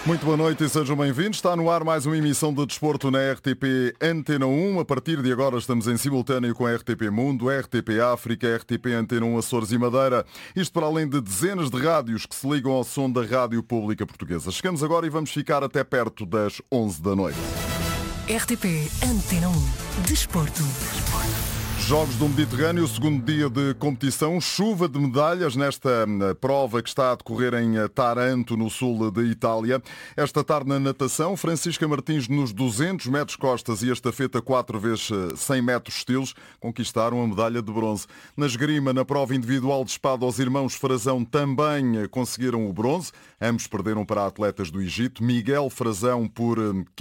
Muito boa noite e sejam bem-vindos. Está no ar mais uma emissão de desporto na RTP Antena 1. A partir de agora estamos em simultâneo com a RTP Mundo, RTP África, RTP Antena 1 Açores e Madeira. Isto para além de dezenas de rádios que se ligam ao som da Rádio Pública Portuguesa. Chegamos agora e vamos ficar até perto das 11 da noite. RTP Antena 1 Desporto. Jogos do Mediterrâneo, segundo dia de competição, chuva de medalhas nesta prova que está a decorrer em Taranto, no sul de Itália. Esta tarde na natação, Francisca Martins nos 200 metros costas e a estafeta 4 vezes 100 metros estilos conquistaram a medalha de bronze. Na esgrima, na prova individual de espada, os irmãos Frazão também conseguiram o bronze. Ambos perderam para atletas do Egito. Miguel Frazão por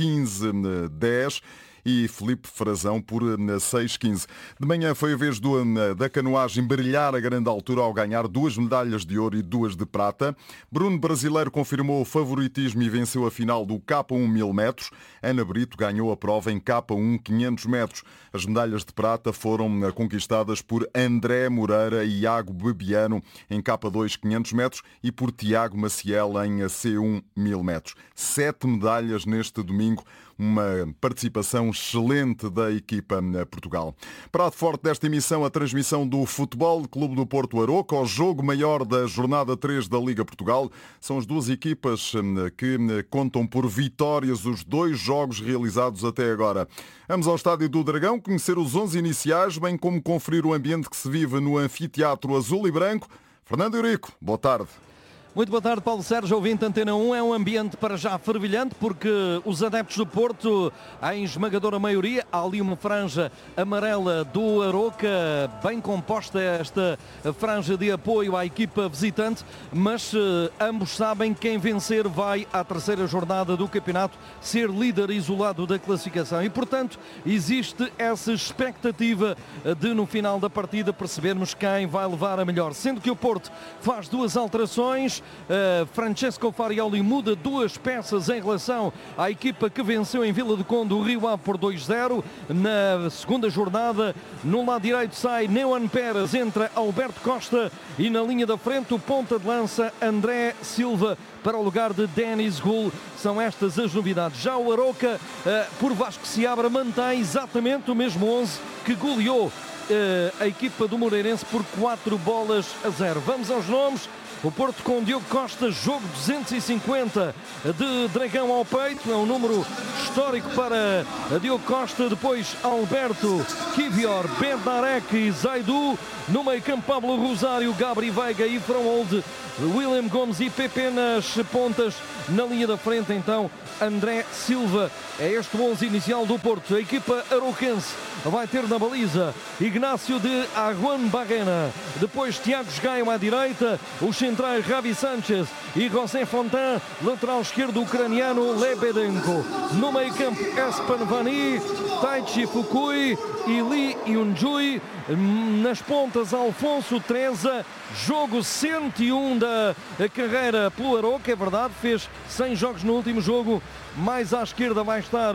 15-10 e Filipe Frazão por 6-15. De manhã foi a vez da canoagem brilhar a grande altura ao ganhar 2 medalhas de ouro e 2 de prata. Bruno Brasileiro confirmou o favoritismo e venceu a final do K1 1000 metros. Ana Brito ganhou a prova em K1 500 metros. As medalhas de prata foram conquistadas por André Moreira e Iago Bebiano em K2 500 metros e por Tiago Maciel em C1 1000 metros. 7 medalhas neste domingo. Uma participação excelente da equipa Portugal. Prato forte desta emissão, a transmissão do Futebol Clube do Porto Aroca, o jogo maior da jornada 3 da Liga Portugal. São as duas equipas que contam por vitórias os 2 jogos realizados até agora. Vamos ao Estádio do Dragão conhecer os 11 iniciais, bem como conferir o ambiente que se vive no Anfiteatro Azul e Branco. Fernando Eurico, boa tarde. Muito boa tarde, Paulo Sérgio, ouvinte Antena 1. É um ambiente para já fervilhante porque os adeptos do Porto, em esmagadora maioria, há ali uma franja amarela do Aroca, bem composta esta franja de apoio à equipa visitante, mas ambos sabem que quem vencer vai à terceira jornada do campeonato ser líder isolado da classificação e, portanto, existe essa expectativa de, no final da partida, percebermos quem vai levar a melhor. Sendo que o Porto faz 2 alterações. Francesco Farioli muda 2 peças em relação à equipa que venceu em Vila do Conde o Rio Ave por 2-0 na segunda jornada. No lado direito sai Neuan Pérez, entra Alberto Costa e na linha da frente o ponta de lança André Silva para o lugar de Denis Gul. São estas as novidades. Já o Aroca, por Vasco Seabra, mantém exatamente o mesmo 11 que goleou a equipa do Moreirense por 4-0. Vamos aos nomes. O Porto com Diogo Costa, jogo 250 de Dragão ao peito, é um número histórico para Diogo Costa. Depois Alberto, Kivior, Bednarek e Zaidu. No meio campo Pablo Rosário, Gabri Veiga e Fromold, William Gomes e Pepe nas pontas. Na linha da frente então André Silva. É este o 11 inicial do Porto. A equipa aroquense vai ter na baliza Ignácio de Aguan Barrena, depois Tiago Gaio à direita, os centrais Ravi Sanchez e José Fontan, lateral esquerdo ucraniano Lebedenko. No meio campo Espan Vani, Taichi Fukui e Lee Yunjui. Nas pontas Alfonso Treza. Jogo 101 da carreira pelo Aroca, é verdade, fez 100 jogos no último jogo. Mais à esquerda vai estar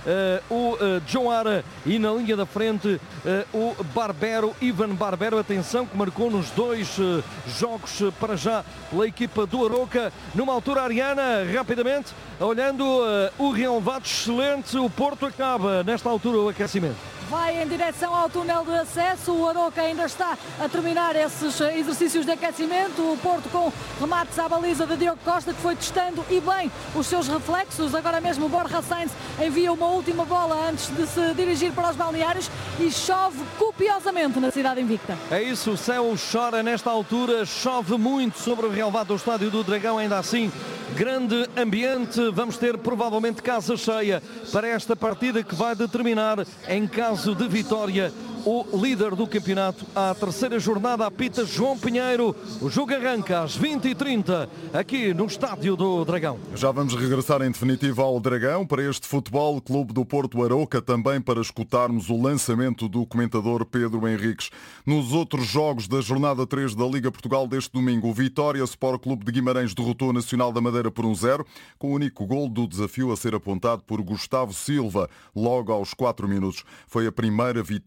o Joara e na linha da frente o Barbero, Ivan Barbero, atenção, que marcou nos 2 jogos para já pela equipa do Aroca. Numa altura, Ariana, rapidamente, olhando o relevado excelente, o Porto acaba nesta altura o aquecimento. Vai em direção ao túnel de acesso, o Aroca ainda está a terminar esses exercícios de aquecimento, o Porto com remates à baliza de Diogo Costa, que foi testando e bem os seus reflexos. Agora mesmo o Borja Sainz envia uma última bola antes de se dirigir para os balneários e chove copiosamente na cidade invicta. É isso, o céu chora nesta altura, chove muito sobre o relvado do Estádio do Dragão, ainda assim grande ambiente. Vamos ter provavelmente casa cheia para esta partida que vai determinar, em caso de vitória, o líder do campeonato. À terceira jornada apita João Pinheiro. O jogo arranca às 20h30 aqui no Estádio do Dragão. Já vamos regressar em definitivo ao Dragão para este Futebol Clube do Porto Aroca, também para escutarmos o lançamento do comentador Pedro Henriques. Nos outros jogos da jornada 3 da Liga Portugal deste domingo, o Vitória Sport Clube de Guimarães derrotou o Nacional da Madeira por 1-0, com o único gol do desafio a ser apontado por Gustavo Silva, logo aos 4 minutos. Foi a primeira vitória dos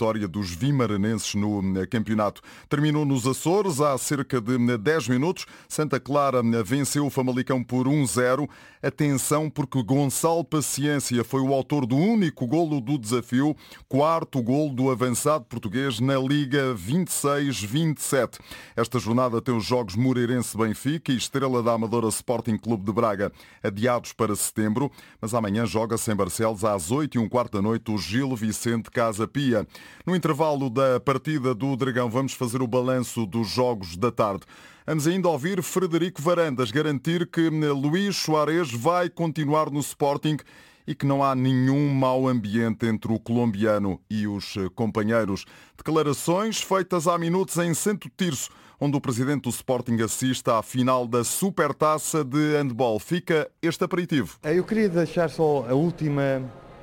dos vimaranenses no campeonato. Terminou nos Açores há cerca de 10 minutos. Santa Clara venceu o Famalicão por 1-0. Atenção, porque Gonçalo Paciência foi o autor do único golo do desafio, quarto golo do avançado português na Liga 26-27. Esta jornada tem os jogos Moreirense-Benfica e Estrela da Amadora Sporting Clube de Braga adiados para setembro, mas amanhã joga-se em Barcelos às 8h15 da noite o Gil Vicente Casa Pia. No intervalo da partida do Dragão vamos fazer o balanço dos jogos da tarde. Vamos ainda ouvir Frederico Varandas garantir que Luís Soares vai continuar no Sporting e que não há nenhum mau ambiente entre o colombiano e os companheiros. Declarações feitas há minutos em Santo Tirso, onde o presidente do Sporting assiste à final da Supertaça de handball. Fica este aperitivo. Eu queria deixar só a última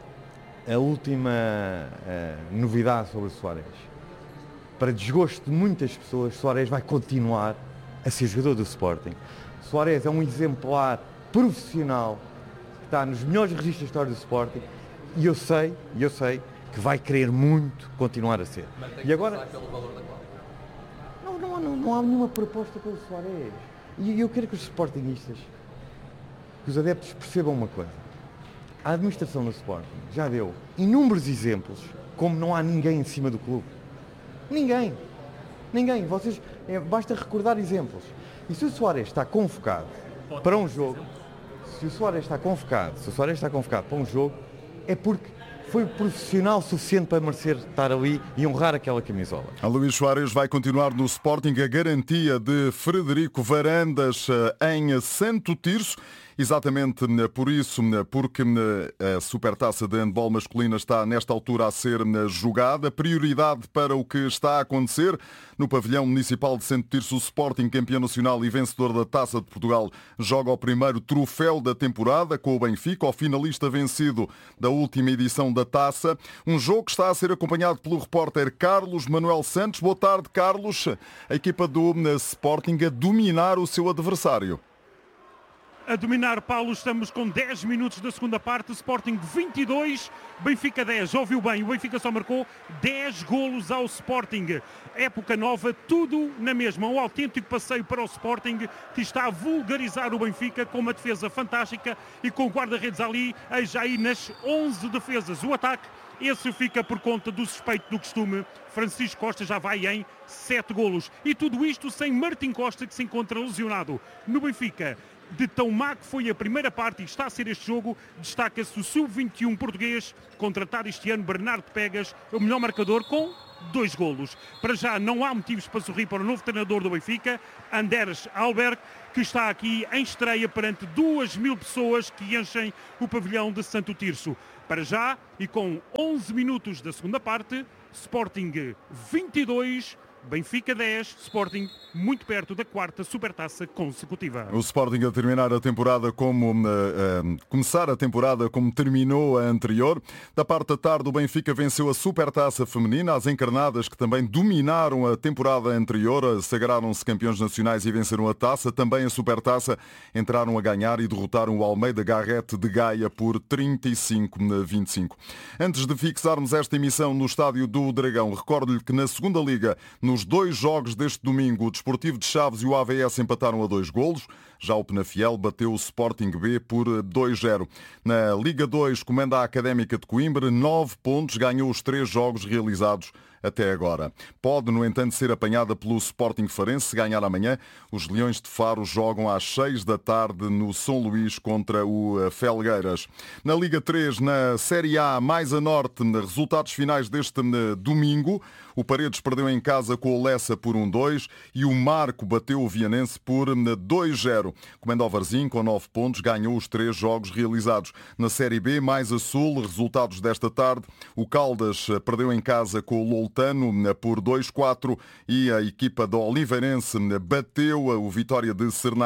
novidade sobre o Soares. Para desgosto de muitas pessoas, Soares vai continuar a ser jogador do Sporting. Soares é um exemplar profissional que está nos melhores registros da história do Sporting e eu sei que vai querer muito continuar a ser. Mas tem que e agora pelo valor da cláusula. não há nenhuma proposta pelo Soares. E eu quero que os sportinguistas, que os adeptos percebam uma coisa. A administração do Sporting já deu inúmeros exemplos como não há ninguém em cima do clube. Ninguém. Vocês, basta recordar exemplos. E se o Soares está convocado para um jogo, se o Soares está convocado para um jogo, é porque foi profissional suficiente para merecer estar ali e honrar aquela camisola. A Luís Soares vai continuar no Sporting, a garantia de Frederico Varandas em Santo Tirso. Exatamente por isso, porque a Supertaça de handball masculina está nesta altura a ser jogada. Prioridade para o que está a acontecer no pavilhão municipal de Santo Tirso. O Sporting, campeão nacional e vencedor da Taça de Portugal, joga o primeiro troféu da temporada com o Benfica, o finalista vencido da última edição da Taça. Um jogo que está a ser acompanhado pelo repórter Carlos Manuel Santos. Boa tarde, Carlos. A equipa do Sporting a dominar o seu adversário. A dominar, Paulo, estamos com 10 minutos da segunda parte, Sporting 22, Benfica 10, ouviu bem, o Benfica só marcou 10 golos ao Sporting, época nova, tudo na mesma, um autêntico passeio para o Sporting, que está a vulgarizar o Benfica com uma defesa fantástica e com o guarda-redes ali, já aí nas 11 defesas, o ataque, esse fica por conta do suspeito do costume, Francisco Costa já vai em 7 golos, e tudo isto sem Martim Costa, que se encontra lesionado no Benfica. De tão má que foi a primeira parte e está a ser este jogo, destaca-se o sub-21 português, contratado este ano, Bernardo Pegas, o melhor marcador com 2 golos. Para já não há motivos para sorrir para o novo treinador do Benfica, Anders Alberg, que está aqui em estreia perante 2.000 pessoas que enchem o pavilhão de Santo Tirso. Para já, e com 11 minutos da segunda parte, Sporting 22, Benfica 10, Sporting muito perto da quarta supertaça consecutiva. O Sporting a terminar a temporada começar a temporada como terminou a anterior. Da parte da tarde, o Benfica venceu a supertaça feminina. As encarnadas, que também dominaram a temporada anterior, sagraram-se campeões nacionais e venceram a taça. Também a supertaça entraram a ganhar e derrotaram o Almeida Garrett de Gaia por 35-25. Antes de fixarmos esta emissão no Estádio do Dragão, recordo-lhe que na segunda Liga, nos 2 jogos deste domingo, o Desportivo de Chaves e o AVS empataram a 2 golos. Já o Penafiel bateu o Sporting B por 2-0. Na Liga 2, comanda a Académica de Coimbra, 9 pontos, ganhou os 3 jogos realizados até agora. Pode, no entanto, ser apanhada pelo Sporting Farense se ganhar amanhã. Os Leões de Faro jogam às 6 da tarde no São Luís contra o Felgueiras. Na Liga 3, na Série A, mais a norte, resultados finais deste domingo. O Paredes perdeu em casa com o Lessa por 1-2 e o Marco bateu o Vianense por 2-0. Comenda o Varzim, com 9 pontos, ganhou os 3 jogos realizados. Na Série B, mais a sul, resultados desta tarde. O Caldas perdeu em casa com o Loltano por 2-4 e a equipa do Oliveirense bateu o Vitória de Sernás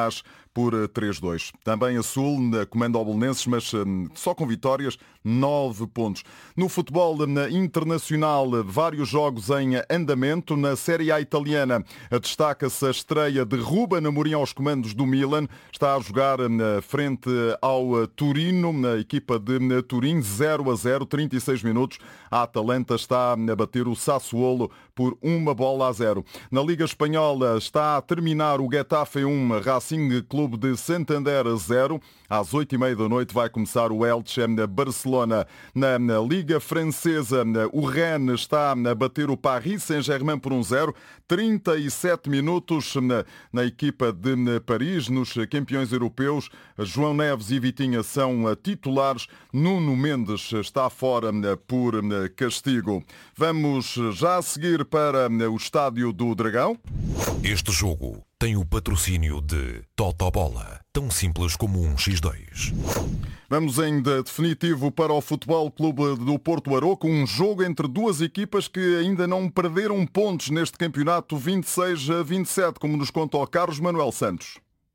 por 3-2. Também a Sul comanda o Belenenses, mas só com vitórias, 9 pontos. No futebol internacional, vários jogos em andamento. Na Série A italiana, destaca-se a estreia de Ruben Amorim aos comandos do Milan. Está a jogar frente ao Turino, na equipa de Turim, 0-0, 36 minutos. A Atalanta está a bater o Sassuolo por 1-0. Na Liga Espanhola está a terminar o Getafe 1, Racing Clube de Santander 0. Às 8h30 da noite vai começar o Elche Barcelona. Na Liga Francesa, o Rennes está a bater o Paris Saint-Germain por 1-0. 37 minutos na equipa de Paris, nos campeões europeus. João Neves e Vitinha são titulares. Nuno Mendes está fora por castigo. Vamos já a seguir para o Estádio do Dragão. Este jogo tem o patrocínio de Totobola, tão simples como um X2. Vamos em definitivo para o Futebol Clube do Porto Aroca, um jogo entre duas equipas que ainda não perderam pontos neste campeonato 26-27, como nos conta o Carlos Manuel Santos.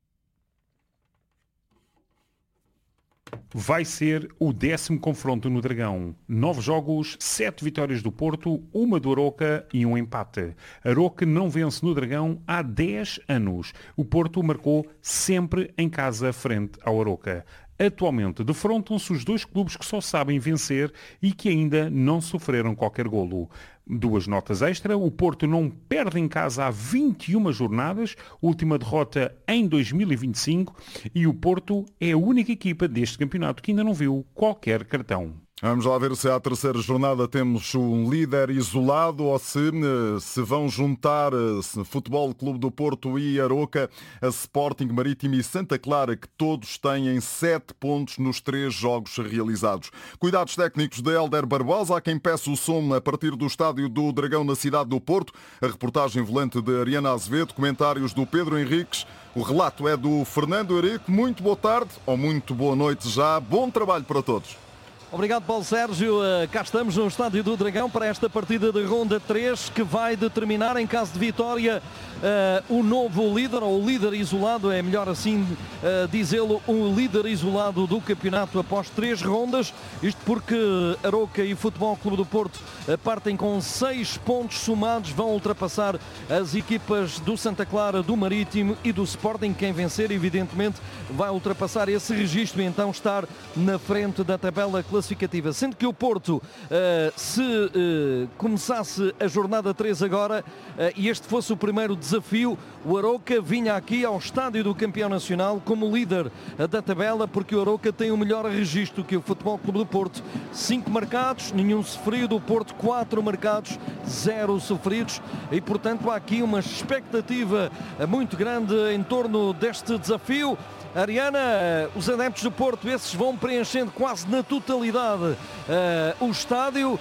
Vai ser o 10º confronto no Dragão. 9 jogos, 7 vitórias do Porto, 1 do Aroca e 1 empate. Aroca não vence no Dragão há 10 anos. O Porto marcou sempre em casa frente ao Aroca. Atualmente defrontam-se os dois clubes que só sabem vencer e que ainda não sofreram qualquer golo. 2 notas extra, o Porto não perde em casa há 21 jornadas, última derrota em 2025, e o Porto é a única equipa deste campeonato que ainda não viu qualquer cartão. Vamos lá ver se à terceira jornada temos um líder isolado ou se vão juntar Futebol Clube do Porto e Aroca, a Sporting, Marítimo e Santa Clara, que todos têm 7 pontos nos 3 jogos realizados. Cuidados técnicos de Hélder Barbosa, a quem peço o som a partir do Estádio do Dragão na cidade do Porto. A reportagem volante de Ariana Azevedo, comentários do Pedro Henriques. O relato é do Fernando Eurico. Muito boa tarde ou muito boa noite já. Bom trabalho para todos. Obrigado, Paulo Sérgio. Cá estamos no Estádio do Dragão para esta partida de ronda 3 que vai determinar, em caso de vitória, o novo líder, ou o líder isolado, é melhor assim dizê-lo, o líder isolado do campeonato após 3 rondas. Isto porque Aroca e Futebol Clube do Porto partem com 6 pontos somados, vão ultrapassar as equipas do Santa Clara, do Marítimo e do Sporting. Quem vencer, evidentemente, vai ultrapassar esse registro e então estar na frente da tabela classificativa. Sendo que o Porto, se começasse a jornada 3 agora e este fosse o primeiro desafio, o Aroca vinha aqui ao Estádio do Campeão Nacional como líder da tabela, porque o Aroca tem o melhor registro que o Futebol Clube do Porto. 5 marcados, nenhum sofrido. O Porto 4 marcados, 0 sofridos, e portanto há aqui uma expectativa muito grande em torno deste desafio. Ariana, os adeptos do Porto, esses vão preenchendo quase na totalidade o estádio.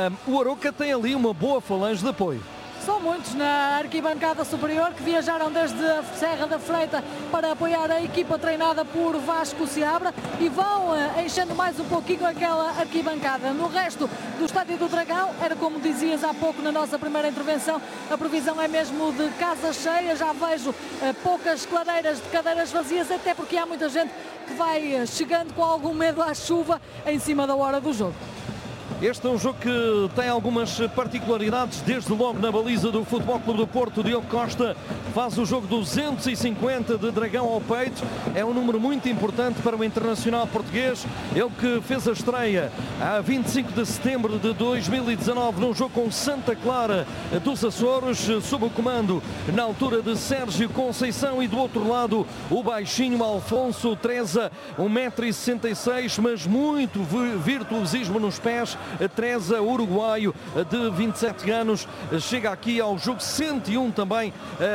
O Aroca tem ali uma boa falange de apoio. São muitos na arquibancada superior que viajaram desde a Serra da Freita para apoiar a equipa treinada por Vasco Seabra e vão enchendo mais um pouquinho aquela arquibancada. No resto do Estádio do Dragão, era como dizias há pouco na nossa primeira intervenção, a previsão é mesmo de casa cheia. Já vejo poucas clareiras de cadeiras vazias, até porque há muita gente que vai chegando com algum medo à chuva em cima da hora do jogo. Este é um jogo que tem algumas particularidades, desde logo na baliza do Futebol Clube do Porto. Diogo Costa faz o jogo 250 de dragão ao peito. É um número muito importante para o internacional português. Ele que fez a estreia a 25 de setembro de 2019 num jogo com Santa Clara dos Açores, sob o comando na altura de Sérgio Conceição, e do outro lado o baixinho Alfonso Treza, 1,66 m, mas muito virtuosismo nos pés. Treza, uruguaio de 27 anos, chega aqui ao jogo 101 também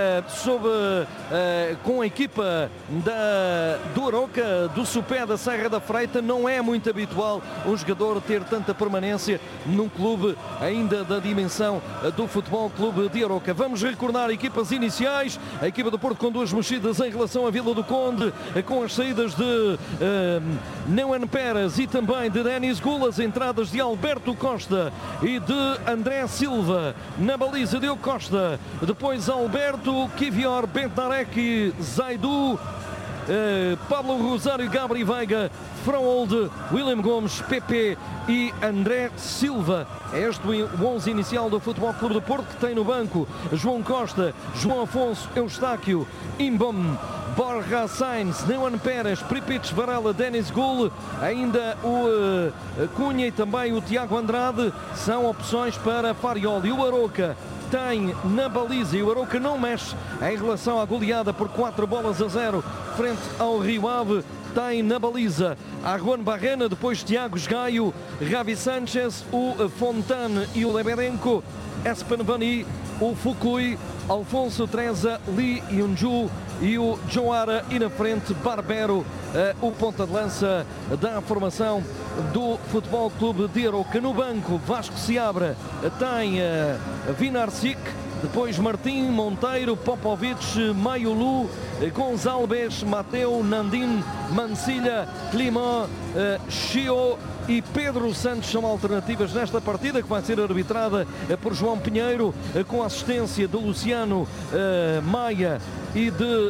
com a equipa do Aroca, do Sopé da Serra da Freita. Não é muito habitual um jogador ter tanta permanência num clube ainda da dimensão do Futebol Clube de Aroca. Vamos recordar equipas iniciais. A equipa do Porto com 2 mexidas em relação à Vila do Conde, com as saídas de Neuan Pérez e também de Denis Gulas, entradas de Alberto Costa e de André Silva. Na baliza Diogo Costa, depois Alberto, Kivior, Bentarek e Zaidu. Pablo Rosário, Gabri Veiga, Frohold, William Gomes, Pepe e André Silva. É este o 11 inicial do Futebol Clube do Porto, que tem no banco João Costa, João Afonso, Eustáquio, Imbom, Borja Sainz, Neuan Pérez, Pripic, Varela, Denis Gul, ainda o Cunha e também o Tiago Andrade são opções para Farioli. O Aroca tem na baliza, e o Aroca não mexe em relação à goleada por 4-0 frente ao Rio Ave. Tem na baliza a Juan Barrena, depois Tiago Gaio, Ravi Sanchez, o Fontane e o Leberenko, Espen Vani, o Fukui, Alfonso Treza, Lee Yunju e o Joara, e na frente Barbero, o ponta de lança da formação do Futebol Clube de Aroca. No banco, Vasco Seabra tem Vinarcic, depois Martim, Monteiro, Popovic, Maiulu, Gonçalves, Mateu, Nandim, Mancilha, Climão, Chio e Pedro Santos são alternativas nesta partida, que vai ser arbitrada por João Pinheiro, com assistência de Luciano Maia e de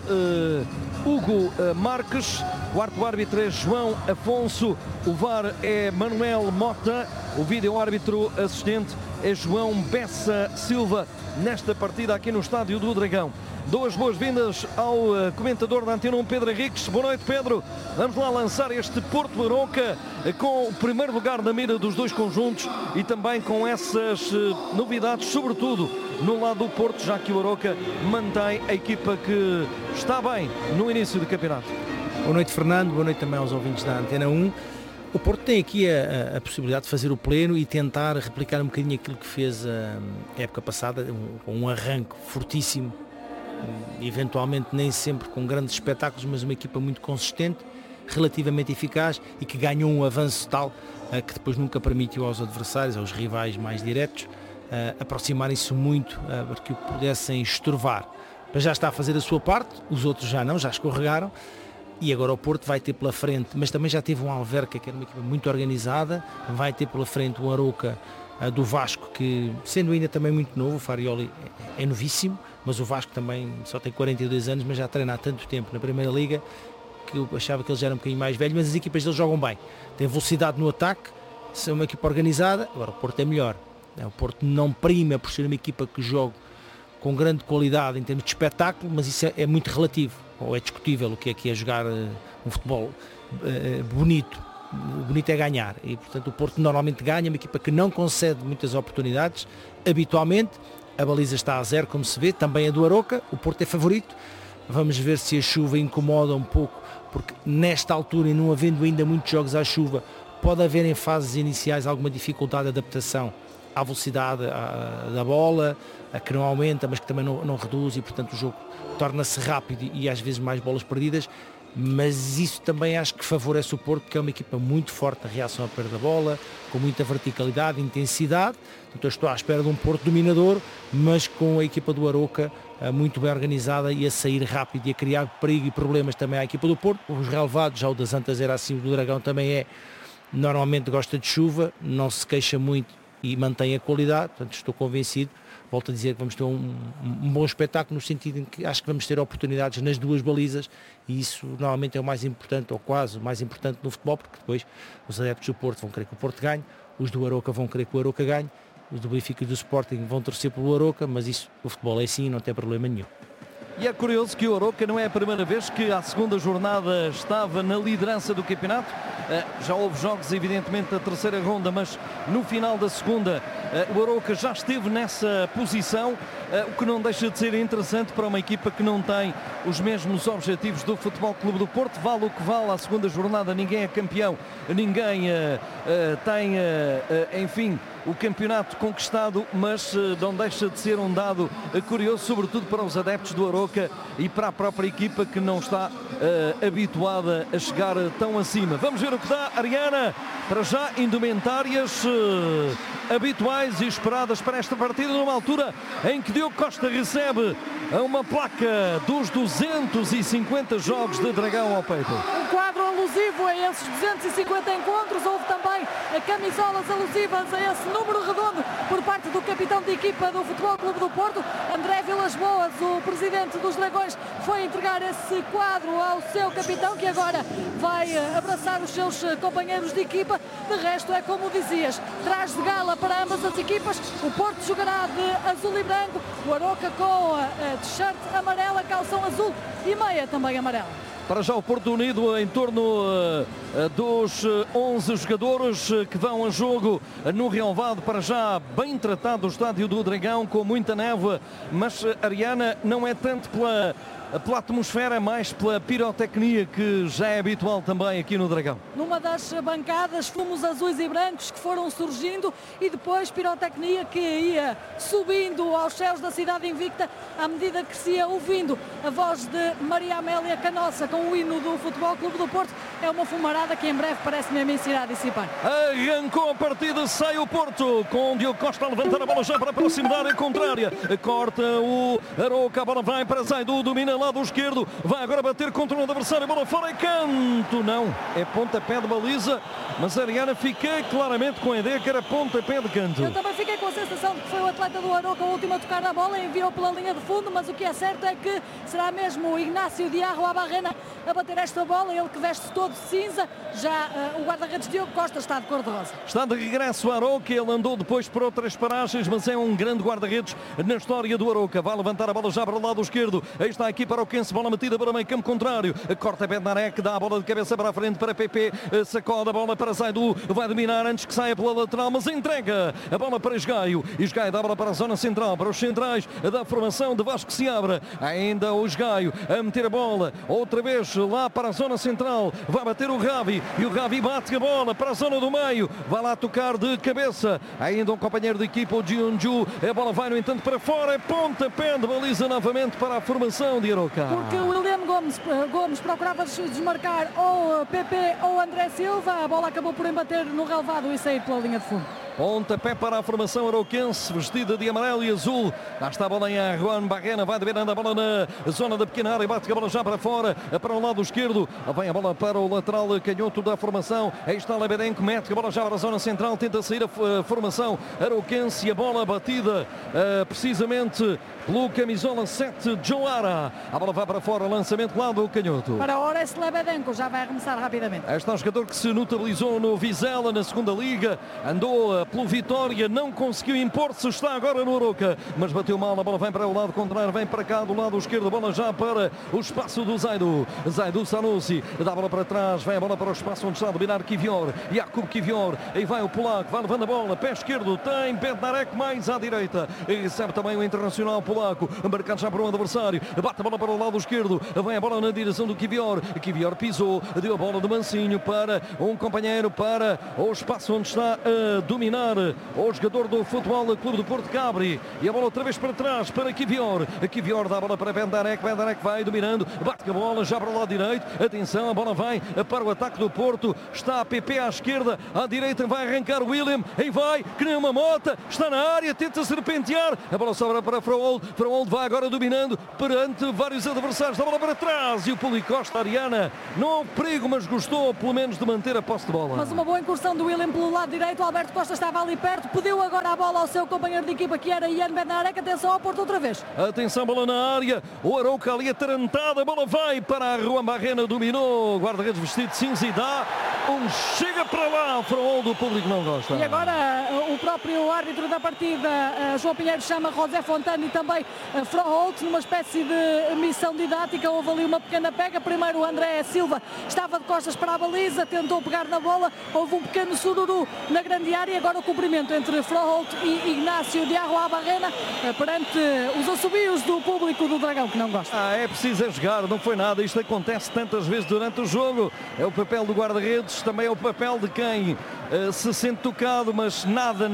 Hugo Marques. Quarto árbitro é João Afonso, o VAR é Manuel Mota, o vídeo-árbitro assistente é João Bessa Silva, nesta partida aqui no Estádio do Dragão. Dou as boas-vindas ao comentador da Antena 1, Pedro Henriques. Boa noite, Pedro. Vamos lá lançar este Porto Aroca com o primeiro lugar na mira dos dois conjuntos e também com essas novidades, sobretudo no lado do Porto, já que o Aroca mantém a equipa que está bem no início do campeonato. Boa noite, Fernando. Boa noite também aos ouvintes da Antena 1. O Porto tem aqui a possibilidade de fazer o pleno e tentar replicar um bocadinho aquilo que fez a época passada, com um arranque fortíssimo, eventualmente nem sempre com grandes espetáculos, mas uma equipa muito consistente, relativamente eficaz e que ganhou um avanço tal que depois nunca permitiu aos adversários, aos rivais mais diretos, aproximarem-se muito para que o pudessem estorvar. Mas já está a fazer a sua parte, os outros já não, já escorregaram. E agora o Porto vai ter pela frente, mas também já teve um Alverca, que era uma equipa muito organizada, vai ter pela frente um Aroca do Vasco, que sendo ainda também muito novo, o Farioli é novíssimo, mas o Vasco também só tem 42 anos, mas já treina há tanto tempo na Primeira Liga, que eu achava que eles eram um bocadinho mais velhos, mas as equipas deles jogam bem, tem velocidade no ataque, são uma equipa organizada. Agora o Porto é melhor, o Porto não prima por ser uma equipa que joga com grande qualidade em termos de espetáculo, mas isso é muito relativo, ou é discutível o que é jogar um futebol bonito. O bonito é ganhar e, portanto, o Porto normalmente ganha, uma equipa que não concede muitas oportunidades. Habitualmente a baliza está a 0, como se vê, também a do Aroca. O Porto é favorito. Vamos ver se a chuva incomoda um pouco, porque nesta altura, e não havendo ainda muitos jogos à chuva, pode haver em fases iniciais alguma dificuldade de adaptação à velocidade da bola, que não aumenta, mas que também não reduz, e portanto o jogo torna-se rápido e às vezes mais bolas perdidas. Mas isso também acho que favorece o Porto, porque é uma equipa muito forte na reação à perda da bola, com muita verticalidade, intensidade. Então eu estou à espera de um Porto dominador, mas com a equipa do Aroca muito bem organizada e a sair rápido e a criar perigo e problemas também à equipa do Porto. Os relevados, já o das Antas era assim, o do Dragão também normalmente gosta de chuva, não se queixa muito e mantém a qualidade, portanto estou convencido. Volto a dizer que vamos ter um bom espetáculo, no sentido em que acho que vamos ter oportunidades nas duas balizas, e isso normalmente é o mais importante, ou quase o mais importante no futebol, porque depois os adeptos do Porto vão querer que o Porto ganhe, os do Aroca vão querer que o Aroca ganhe, os do Benfica e do Sporting vão torcer pelo Aroca, mas isso, o futebol é assim, não tem problema nenhum. E é curioso que o Aroca não é a primeira vez que à segunda jornada estava na liderança do campeonato. Já houve jogos, evidentemente, da terceira ronda, mas no final da segunda o Aroca já esteve nessa posição, o que não deixa de ser interessante para uma equipa que não tem os mesmos objetivos do Futebol Clube do Porto. Vale o que vale, à segunda jornada ninguém é campeão, ninguém tem, enfim, o campeonato conquistado, mas não deixa de ser um dado curioso, sobretudo para os adeptos do Aroca e para a própria equipa, que não está habituada a chegar tão acima. Vamos ver o que dá, Ariana. Para já, indumentárias habituais e esperadas para esta partida, numa altura em que Diogo Costa recebe uma placa dos 250 jogos de Dragão ao peito. Um quadro alusivo a esses 250 encontros. Houve também camisolas alusivas a esse número redondo por parte do capitão de equipa do Futebol Clube do Porto, André Vilas-Boas, o presidente dos Dragões, foi entregar esse quadro ao seu capitão, que agora vai abraçar os seus companheiros de equipa. De resto, é como dizias, traje de gala para ambas as equipas. O Porto jogará de azul e branco, o Aroca com a t-shirt amarela, calção azul e meia também amarela. Para já o Porto unido em torno dos 11 jogadores que vão a jogo no relvado, para já bem tratado o estádio do Dragão, com muita névoa, mas Ariana, não é tanto pela atmosfera, mais pela pirotecnia que já é habitual também aqui no Dragão. Numa das bancadas, fumos azuis e brancos que foram surgindo e depois pirotecnia que ia subindo aos céus da cidade invicta à medida que se ia ouvindo a voz de Maria Amélia Canossa com o hino do Futebol Clube do Porto. É uma fumarada que em breve parece mesmo se irá dissipar. Arrancou a partida, sai o Porto com o Diogo Costa a levantar a bola já para a próxima da área contrária. Corta o Aroca, a bola vai para Zaidu, domina lado esquerdo, vai agora bater contra o adversário, bola fora e canto. Não, é pontapé de baliza, mas a Ariana, fiquei claramente com a ideia que era pontapé de canto. Eu também fiquei com a sensação de que foi o atleta do Aroca o último a tocar na bola, enviou pela linha de fundo, mas o que é certo é que será mesmo o Ignacio Diarro Abarrena a bater esta bola, ele que veste todo cinza. Já o guarda-redes Diogo Costa está de cor-de-rosa. Está de regresso o Aroca, ele andou depois por outras paragens, mas é um grande guarda-redes na história do Aroca. Vai levantar a bola já para o lado esquerdo, aí está aqui para o Quense, bola metida para o meio campo contrário, corta Bednarek, dá a bola de cabeça para a frente para PP, sacode a bola para Zaidu, vai dominar antes que saia pela lateral, mas entrega a bola para Esgaio, e Esgaio dá a bola para a zona central, para os centrais da formação de Vasco Seabra, ainda o Esgaio a meter a bola, outra vez lá para a zona central, vai bater o Ravi, e o Ravi bate a bola para a zona do meio, vai lá tocar de cabeça, ainda um companheiro de equipa, o Gionju, a bola vai no entanto para fora, pontapé de baliza novamente para a formação de Aroca. Porque o William Gomes procurava desmarcar ou PP ou André Silva, a bola acabou por embater no relvado e sair pela linha de fundo. Pontapé para a formação arauquense, vestida de amarelo e azul. Lá está a bola em Juan Barrena, vai dominando a bola na zona da pequena área, bate a bola já para fora, para o lado esquerdo. Vem a bola para o lateral canhoto da formação. Aí está Lebedenco, mete a bola já para a zona central, tenta sair a formação arauquense, e a bola batida precisamente pelo camisola 7, Joara. A bola vai para fora, lançamento lá do canhoto. Para ora esse Lebedenco já vai arremessar rapidamente. Este é um jogador que se notabilizou no Vizela na segunda liga, andou pelo Vitória, não conseguiu impor-se, está agora no Aroca, mas bateu mal, a bola vem para o lado contrário, vem para cá do lado esquerdo, a bola já para o espaço do Zaidu Sanusi, dá a bola para trás, vem a bola para o espaço onde está a dominar Kivior, Jakub Kivior, aí vai o polaco, vai levando a bola, pé esquerdo, tem Bednarek mais à direita, e recebe também o internacional polaco, marcado já para um adversário, bate a bola para o lado esquerdo, vem a bola na direção do Kivior pisou, deu a bola de mansinho para um companheiro, para o espaço onde está a dominar o jogador do Futebol Clube do Porto, Gabri, e a bola outra vez para trás para Kivior dá a bola para Bednarek vai dominando, bate a bola já para o lado direito, atenção, a bola vai para o ataque do Porto, está a PP à esquerda, à direita vai arrancar o William, aí vai, que nem uma mota, está na área, tenta serpentear, a bola sobra para Fraold vai agora dominando perante vários adversários, da bola para trás, e o Policosta, Ariana, não houve perigo, mas gostou pelo menos de manter a posse de bola. Mas uma boa incursão do William pelo lado direito, o Alberto Costa estava ali perto, pediu agora a bola ao seu companheiro de equipa, que era Ian Bednarek. Atenção ao Porto outra vez. Atenção, bola na área, o Aroca ali atarantada, a bola vai para a Juan Barrena, dominou, guarda-redes vestido de cinza e dá chega para lá, Fraold, o público não gosta. E agora o próprio árbitro da partida, João Pinheiro, chama José Fontana e também Fraold, numa espécie de missão didática. Houve ali uma pequena pega, primeiro o André Silva estava de costas para a baliza, tentou pegar na bola, houve um pequeno sururu na grande área, e agora o cumprimento entre Fraold e Ignacio Diarro Abarrena perante os assobios do público do Dragão, que não gosta. É preciso jogar, não foi nada, isto acontece tantas vezes durante o jogo, é o papel do guarda-redes, também é o papel de quem se sente tocado, mas nada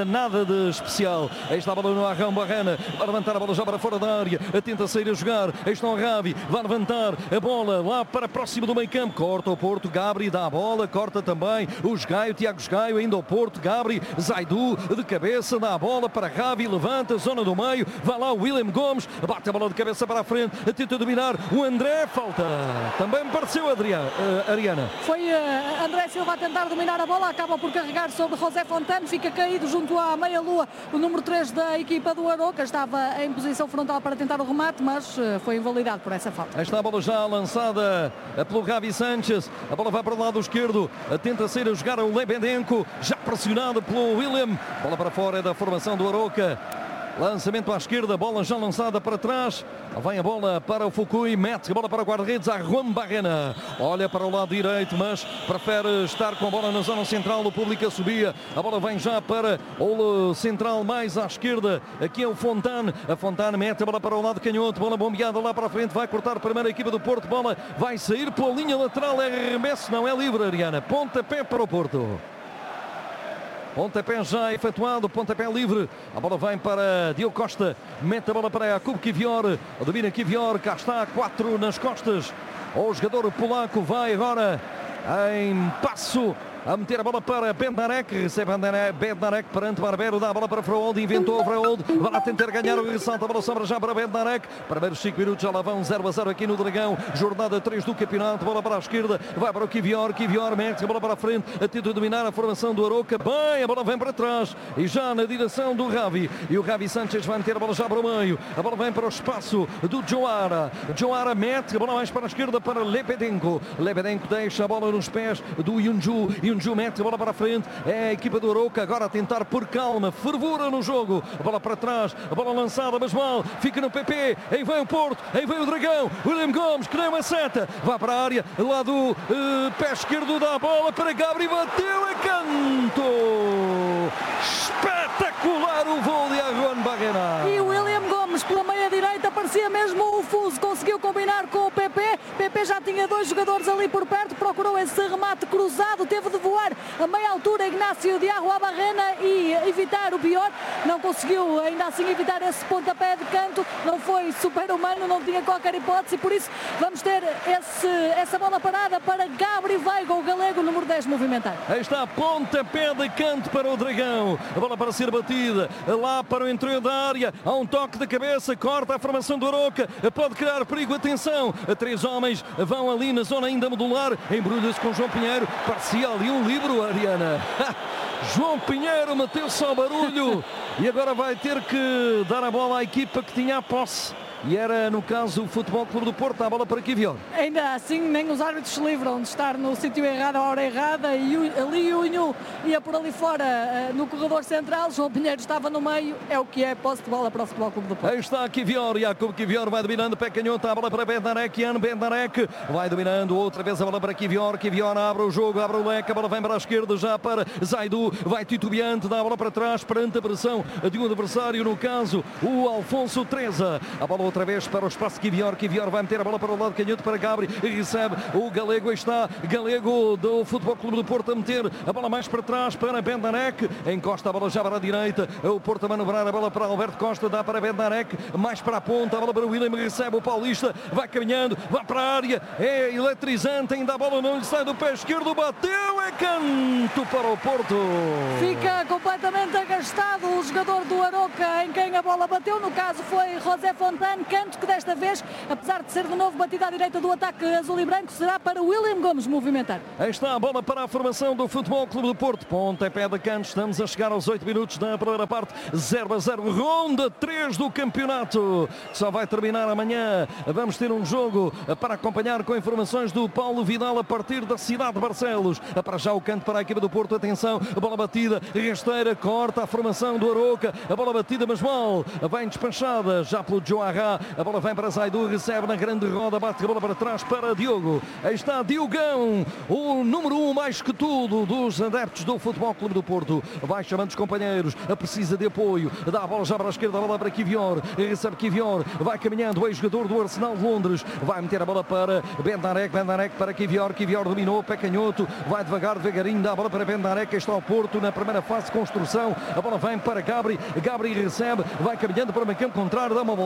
de especial. Aí está a bola no Arrão Barrena, vai levantar a bola já para fora da área, tenta sair a jogar, aí está o Ravi, vai levantar a bola lá para próximo do meio campo, corta o Porto, Gabri dá a bola, corta também o Esgaio, Tiago Esgaio, ainda o Porto, Gabri, Zaidu de cabeça, dá a bola para Ravi, levanta, zona do meio, vai lá o William Gomes, bate a bola de cabeça para a frente, tenta dominar o André, falta, também me pareceu Ariana. Foi André Silva a tentar dominar a bola, acaba por carregar sobre José Fontane, fica caído junto à meia-lua o número 3 da equipa do Aroca, estava em posição frontal para tentar o remate, mas foi invalidado por essa falta. Aí está a bola já lançada pelo Javi Sánchez, a bola vai para o lado esquerdo, tenta sair a jogar o Lebedenko, já pressionado pelo William, bola para fora da formação do Aroca. Lançamento à esquerda, bola já lançada para trás. Vem a bola para o Fukui, mete a bola para o guarda-redes, a Juan Barrena. Olha para o lado direito, mas prefere estar com a bola na zona central. O público subia. A bola vem já para o central mais à esquerda. Aqui é o Fontane. A Fontane mete a bola para o lado canhoto. Bola bombeada lá para a frente. Vai cortar a primeira equipa do Porto. Bola vai sair pela linha lateral. É arremesso, não é livre, Ariana. Pontapé para o Porto. Pontapé já efetuado, pontapé livre. A bola vem para Diogo Costa. Mete a bola para Jakub Kiwior. Domina Kiwior, cá está, 4 nas costas. O jogador polaco vai agora em passo a meter a bola para Bednarek, recebe Bednarek perante Barbero, dá a bola para Freold, inventou Freold, vai lá tentar ganhar o ressalto, a bola sobra já para Bednarek, primeiros 5 minutos já lá vão 0-0 aqui no Dragão, jornada 3 do campeonato, bola para a esquerda, vai para o Kiwior, mete a bola para a frente, a tenta dominar a formação do Aroca, bem, a bola vem para trás, e já na direção do Javi, e o Javi Sánchez vai meter a bola já para o meio, a bola vem para o espaço do Joara mete a bola mais para a esquerda para Lebedenko deixa a bola nos pés do Yunju mete a bola para a frente, é a equipa do Aroca agora a tentar por calma, fervura no jogo, a bola para trás, a bola lançada, mas mal, fica no PP, aí vem o Porto, aí vem o Dragão, William Gomes, que nem uma seta, vai para a área, lá do pé esquerdo dá a bola para Gabri, bateu a canto, espetacular o voo de Juan Barrena. E o William Gomes pela meia direita, parecia mesmo o fuso, conseguiu combinar com o PP já tinha 2 jogadores ali por perto, procurou esse remate cruzado, teve de voar a meia altura Ignacio Diarro à Barrena e evitar o pior, não conseguiu ainda assim evitar esse pontapé de canto, não foi super-humano, não tinha qualquer hipótese, por isso vamos ter essa bola parada para Gabri Veiga, o galego número 10 movimentar. Aí está, pontapé de canto para o Dragão, a bola para ser batida, lá para o interior da área, há um toque de cabeça, corta a formação do Aroca, pode criar perigo, atenção, 3 homens vão ali na zona ainda modular, embrulha-se com João Pinheiro, parecia ali um livro, Ariana. João Pinheiro meteu só o barulho e agora vai ter que dar a bola à equipa que tinha a posse. E era, no caso, o Futebol Clube do Porto, a bola para Kiwior. Ainda assim, nem os árbitros se livram de estar no sítio errado, à hora errada, e ali o Inhu ia por ali fora, no corredor central, João Pinheiro estava no meio, é o que é, posse de bola para o Futebol Clube do Porto. Aí está Kiwior, Jakub Kiwior vai dominando, pé canhoto, a bola para Bednarek, Jan Bednarek, vai dominando, outra vez a bola para Kiwior, abre o jogo, abre o leque, a bola vem para a esquerda, já para Zaidu, vai titubeante, dá a bola para trás, perante a pressão de um adversário, no caso, o Alfonso Treza, a bola outra vez para o espaço Kiwior vai meter a bola para o lado canhoto para Gabri, recebe o galego, aí está, galego do Futebol Clube do Porto a meter a bola mais para trás para Bednarek, encosta a bola já para a direita, o Porto a manobrar a bola para Alberto Costa, dá para Bednarek, mais para a ponta, a bola para o William, recebe o Paulista, vai caminhando, vai para a área, é eletrizante, ainda a bola não lhe sai do pé esquerdo, bateu, é canto para o Porto. Fica completamente agastado o jogador do Aroca em quem a bola bateu, no caso foi José Fontane, canto que desta vez, apesar de ser de novo batida à direita do ataque azul e branco, será para William Gomes movimentar. Aí está a bola para a formação do Futebol Clube do Porto, pontapé de canto, estamos a chegar aos 8 minutos da primeira parte, 0-0, ronda 3 do campeonato, só vai terminar amanhã, vamos ter um jogo para acompanhar com informações do Paulo Vidal a partir da cidade de Barcelos, para já o canto para a equipa do Porto, atenção, a bola batida, rasteira, corta a formação do Aroca, a bola batida mas mal, vem despachada já pelo Joara, a bola vem para Zaidu, recebe na grande roda, bate a bola para trás para Diogo. Aí está Diogão, o número 1 mais que tudo dos adeptos do Futebol Clube do Porto. Vai chamando os companheiros, precisa de apoio, dá a bola já para a esquerda, a bola para Kiwior, recebe Kiwior, vai caminhando, o ex-jogador do Arsenal de Londres, vai meter a bola para Bednarek para Kiwior dominou, pé canhoto, vai devagarinho, dá a bola para Bednarek, está o Porto na primeira fase de construção, a bola vem para Gabri recebe, vai caminhando para o meio campo contrário, dá uma voltinha,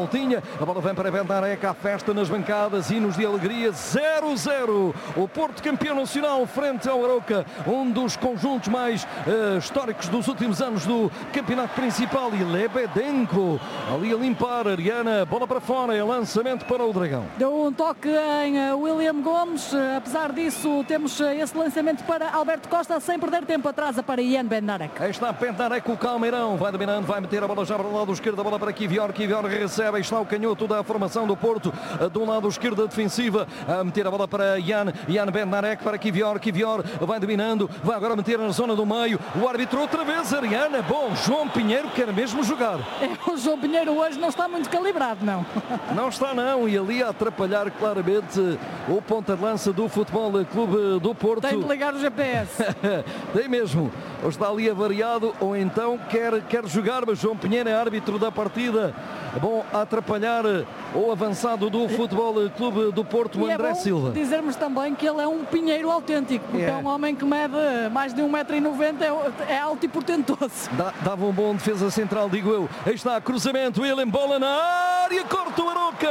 A bola vem para Bendarek, há festa nas bancadas, hinos de alegria, 0-0. O Porto campeão nacional frente ao Arouca, um dos conjuntos mais históricos dos últimos anos do campeonato principal. E Lebedenko ali a limpar, Ariana, bola para fora, é lançamento para o Dragão. Deu um toque em William Gomes, apesar disso temos esse lançamento para Alberto Costa, sem perder tempo atrás para Ian Bendarek. Aí está Bendarek, o Calmeirão, vai dominando, vai meter a bola já para o lado esquerdo, a bola para Kivior recebe, aí está o canhoto da formação do Porto, do lado esquerdo defensiva, a meter a bola para Ian Bendarek, para Kivior vai dominando, vai agora meter na zona do meio, o árbitro outra vez, Ariana, bom, João Pinheiro quer mesmo jogar. O João Pinheiro hoje não está muito calibrado, não. Não está não, e ali a atrapalhar claramente o ponta de lança do Futebol Clube do Porto. Tem de ligar o GPS. Tem mesmo, ou está ali avariado, ou então quer jogar, mas João Pinheiro é árbitro da partida. Bom, a atrapalhar o avançado do Futebol Clube do Porto, o André Silva. Dizermos também que ele é um pinheiro autêntico, porque é um homem que mede mais de 1,90 m, é alto e portentoso. Dava um bom defesa central, digo eu. Aí está, cruzamento, William, bola na área, corta o Arouca.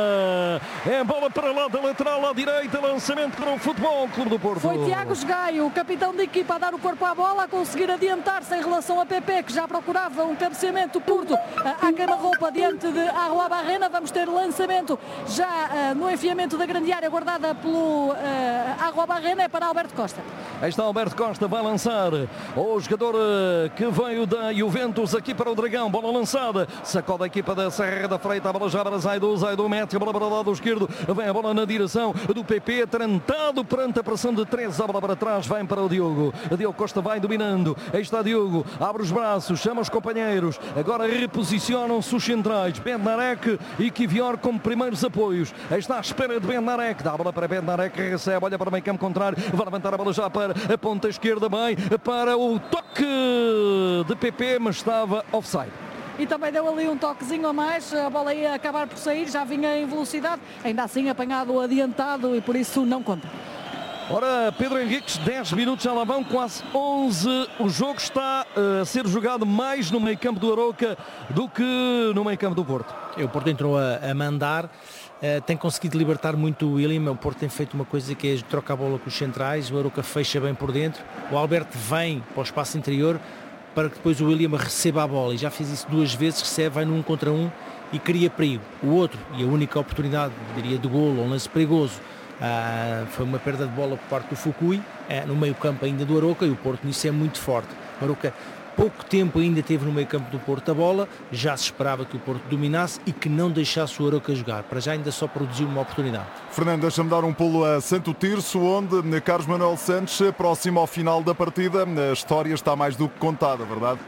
É bola para lá da lateral à direita, lançamento para o Futebol Clube do Porto. Foi Tiago Gaio, o capitão da equipa, a dar o corpo à bola, a conseguir adiantar-se em relação a Pepe, que já procurava um cabeceamento curto à queima-roupa diante de Arroa Barrena. Vamos ter lançamento já no enfiamento da grande área, guardada pelo Arroa Barrena, é para Alberto Costa. Aí está Alberto Costa, vai lançar o jogador que veio da Juventus aqui para o Dragão, bola lançada, sacode a equipa da Serra da Freita, a bola já para Zaidu mete a bola para o lado esquerdo, vem a bola na direção do PP, trantado perante a pressão de 3, a bola para trás, vem para o Diogo Costa, vai dominando, aí está Diogo, abre os braços, chama os companheiros, agora reposicionam-se os centrais, Bendarek e Kivior como primeiros apoios, aí está à espera de Bendarek, dá a bola para Bendarek, recebe, olha para o meio campo contrário, vai levantar a bola já para a ponta esquerda, bem, para o toque de PP, mas estava offside. E também deu ali um toquezinho a mais, a bola ia acabar por sair, já vinha em velocidade, ainda assim apanhado adiantado e por isso não conta. Ora, Pedro Henriques, 10 minutos já lá vão, quase 11. O jogo está a ser jogado mais no meio-campo do Arouca do que no meio-campo do Porto. O Porto entrou a mandar, tem conseguido libertar muito o William. O Porto tem feito uma coisa que é trocar a bola com os centrais, o Arouca fecha bem por dentro, o Alberto vem para o espaço interior para que depois o William receba a bola, e já fez isso 2 vezes, recebe, vai no 1 contra 1 e cria perigo. O outro, e a única oportunidade, diria, de golo, um lance perigoso, foi uma perda de bola por parte do Fukui, no meio campo ainda do Arouca, e o Porto nisso é muito forte. O Arouca pouco tempo ainda teve no meio campo do Porto a bola, já se esperava que o Porto dominasse e que não deixasse o Arouca jogar. Para já ainda só produziu uma oportunidade. Fernando, deixa-me dar um pulo a Santo Tirso, onde Carlos Manuel Santos, próximo ao final da partida, a história está mais do que contada, verdade?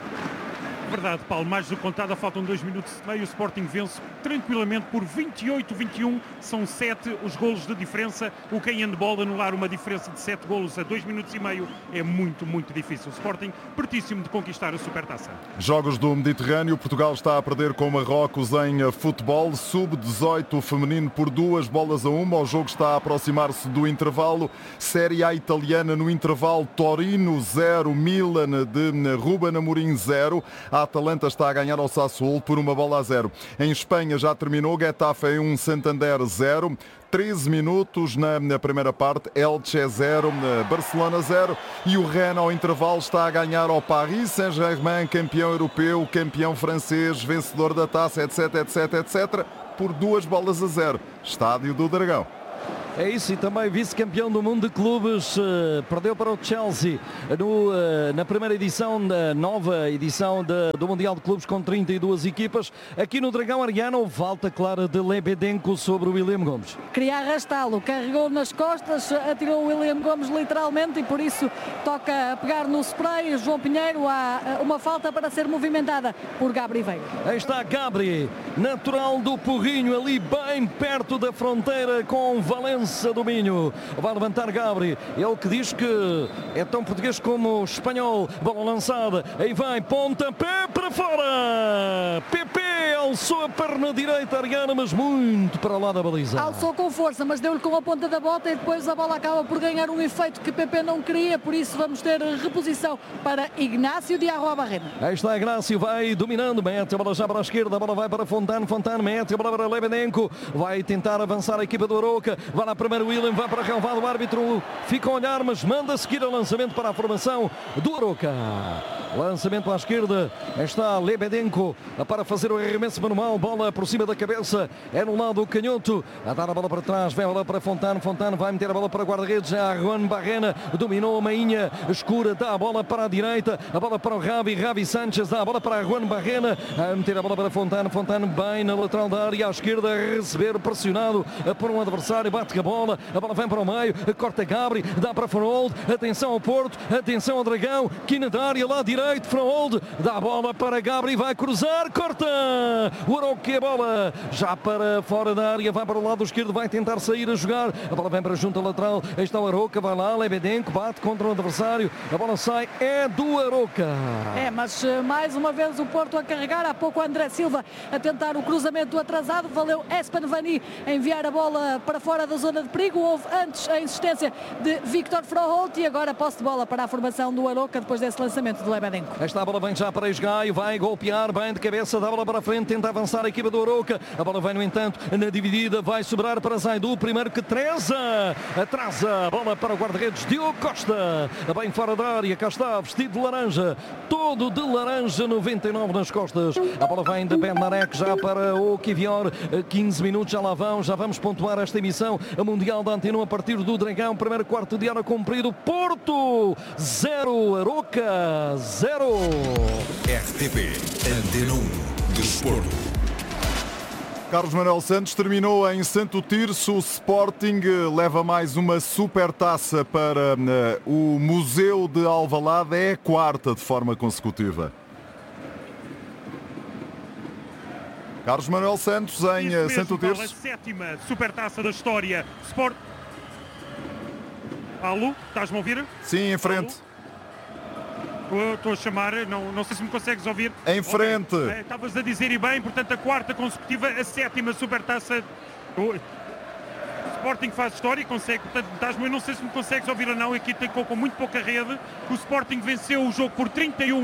Verdade, Paulo, mais do que contada, faltam 2 minutos e meio, o Sporting vence tranquilamente por 28-21, são 7 os golos de diferença, o que em handball anular uma diferença de 7 golos a 2 minutos e meio é muito, muito difícil. O Sporting pertíssimo de conquistar a Supertaça. Jogos do Mediterrâneo, Portugal está a perder com Marrocos em futebol, sub-18 feminino por 2-1, o jogo está a aproximar-se do intervalo, Série A italiana no intervalo, Torino 0, Milan de Ruben Amorim 0, a Atalanta está a ganhar ao Sassuolo por 1-0. Em Espanha já terminou, Getafe 1, Santander 0. 13 minutos na primeira parte, Elche 0, Barcelona 0, e o Rennes ao intervalo está a ganhar ao Paris Saint-Germain, campeão europeu, campeão francês, vencedor da taça, etc, por 2-0. Estádio do Dragão. É isso, e também vice-campeão do mundo de clubes, perdeu para o Chelsea na primeira edição, da nova edição do Mundial de Clubes com 32 equipas. Aqui no Dragão, Ariana, houve falta clara de Lebedenko sobre o William Gomes. Queria arrastá-lo, carregou nas costas, atirou o William Gomes literalmente e por isso toca a pegar no spray. João Pinheiro, há uma falta para ser movimentada por Gabri Veiga. Aí está Gabri, natural do Porrinho, ali bem perto da fronteira com Valência do Minho. Vai levantar Gabri, ele que diz que é tão português como espanhol. Bola lançada, aí vai, pontapé para fora. PP alçou a perna direita, Ariana, mas muito para lá da baliza. Alçou com força, mas deu-lhe com a ponta da bota e depois a bola acaba por ganhar um efeito que PP não queria, por isso vamos ter reposição para Ignácio de Arroabarrena. Aí está Ignácio, vai dominando, mete a bola já para a esquerda, a bola vai para Fontane, mete a bola para Lebedenko, vai tentar avançar a equipa do Arouca, vai lá primeiro William, vai para relvado, o árbitro fica a olhar, mas manda seguir o lançamento para a formação do Arouca. Lançamento à esquerda, está Lebedenko para fazer o arremesso manual, bola por cima da cabeça, é no lado canhoto, a dar a bola para trás, vem a bola para Fontane vai meter a bola para guarda-redes, já Juan Barrena dominou a mainha escura, dá a bola para a direita, a bola para o Ravi Sanchez, dá a bola para Juan Barrena, a meter a bola para Fontane bem na lateral da área, à esquerda, a receber pressionado por um adversário, bate a bola vem para o meio, corta Gabri, dá para Frohold, atenção ao Porto, atenção ao Dragão, quina da área, lá direito, Frohold, dá a bola para Gabri, vai cruzar, corta o Arouca, a bola já para fora da área, vai para o lado esquerdo, vai tentar sair a jogar, a bola vem para junto lateral, aí está o Arouca, vai lá, Lebedenko, bate contra o adversário, a bola sai, é do Arouca. Mas mais uma vez o Porto a carregar, há pouco André Silva a tentar o cruzamento atrasado, valeu Espen Vani a enviar a bola para fora da zona de perigo, houve antes a insistência de Victor Froholt e agora posse de bola para a formação do Arouca depois desse lançamento de Lebedenko. Esta bola vem já para Esgaio, vai golpear bem de cabeça, dá a bola para a frente, tenta avançar a equipa do Arouca, a bola vem no entanto na dividida, vai sobrar para Zaidu, primeiro que Teresa, atrasa a bola para o guarda-redes Diogo Costa, bem fora da área, cá está, vestido de laranja, todo de laranja, 99 nas costas, a bola vem de Benarek já para o Kivior, 15 minutos já lá vão, já vamos pontuar esta emissão mundial da Antena 1 a partir do Dragão, primeiro quarto de hora cumprido, Porto 0, Arouca 0. RTP Antena 1 Desporto. Carlos Manuel Santos terminou em Santo Tirso. O Sporting leva mais uma supertaça para o Museu de Alvalade. É a quarta de forma consecutiva. Carlos Manuel Santos em Santo Tirso. A sétima supertaça da história. Sport. Alô, estás-me a ouvir? Sim, em frente. Estou a chamar, não sei se me consegues ouvir. Em frente. Estavas a dizer e bem, portanto a quarta consecutiva, a sétima supertaça. O Sporting faz história e consegue, portanto, eu não sei se me consegues ouvir ou não, aqui tem com muito pouca rede. O Sporting venceu o jogo por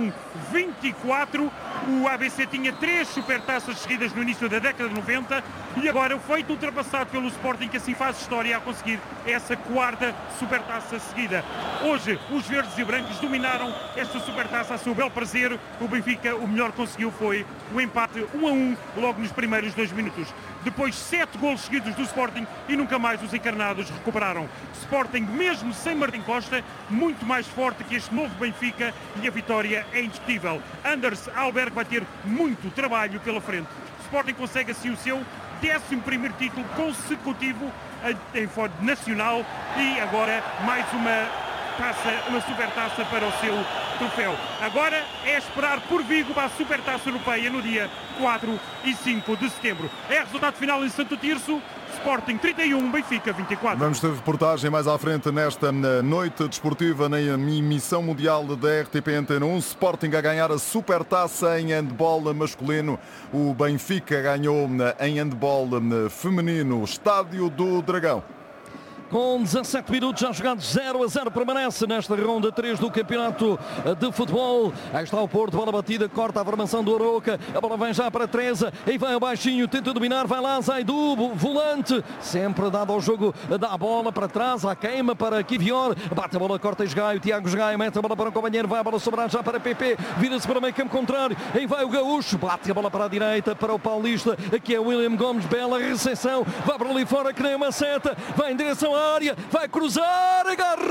31-24. O ABC tinha 3 supertaças seguidas no início da década de 90 e agora o feito ultrapassado pelo Sporting, que assim faz história a conseguir essa quarta supertaça seguida. Hoje os verdes e brancos dominaram esta supertaça a seu bel prazer. O Benfica, o melhor conseguiu foi o empate 1-1 logo nos primeiros 2 minutos. Depois 7 golos seguidos do Sporting e nunca mais os encarnados recuperaram. Sporting, mesmo sem Martim Costa, muito mais forte que este novo Benfica e a vitória é indiscutível. Anders Alberg vai ter muito trabalho pela frente. Sporting consegue assim o seu 11º título consecutivo em fórum nacional e agora mais uma supertaça para o seu troféu. Agora é esperar por Vigo para a supertaça europeia no dia 4 e 5 de setembro. É resultado final em Santo Tirso. Sporting 31, Benfica 24. Vamos ter reportagem mais à frente nesta noite desportiva na emissão mundial da RTP Antena 1. Sporting a ganhar a supertaça em handball masculino. O Benfica ganhou em handball feminino. Estádio do Dragão. Com 17 minutos já jogados, 0-0 permanece nesta ronda 3 do campeonato de futebol. Aí está o Porto, bola batida, corta a formação do Arouca, a bola vem já para Teresa, e vai o baixinho, tenta dominar, vai lá Zaidu, volante, sempre dado ao jogo, dá a bola para trás, a queima para Kivior, bate a bola, corta Esgaio, Tiago Esgaio, mete a bola para o companheiro, vai a bola sobrar já para PP, vira-se para o meio campo contrário, aí vai o Gaúcho, bate a bola para a direita, para o Paulista, aqui é William Gomes, bela recepção, vai para ali fora que nem uma seta, vai em direção à área, vai cruzar,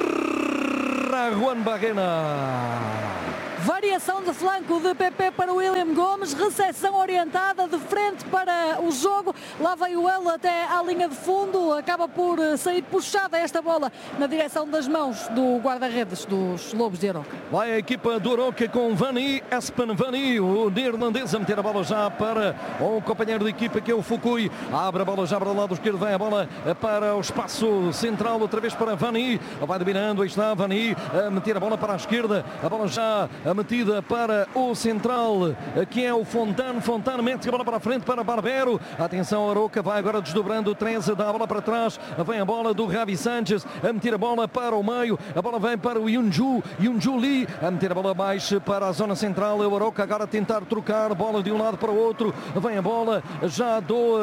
agarra Juan Barrena. Variação de flanco de PP para William Gomes, recepção orientada de frente para o jogo, lá veio ele até à linha de fundo, acaba por sair puxada esta bola na direção das mãos do guarda-redes dos Lobos de Arouca. Vai a equipa do Arouca com Vani, Espen Vani, o neerlandês, a meter a bola já para o companheiro de equipa que é o Fukui, abre a bola já para o lado esquerdo, vem a bola para o espaço central, outra vez para Vani, vai dominando, aí está Vani, a meter a bola para a esquerda, a bola já a metida para o central, que é o Fontane. Fontane mete a bola para a frente para Barbero. Atenção, Aroca vai agora desdobrando o 13, dá a bola para trás. Vem a bola do Javi Sánchez a meter a bola para o meio. A bola vem para o Yunju Lee a meter a bola mais para a zona central. O Aroca agora a tentar trocar bola de um lado para o outro. Vem a bola já do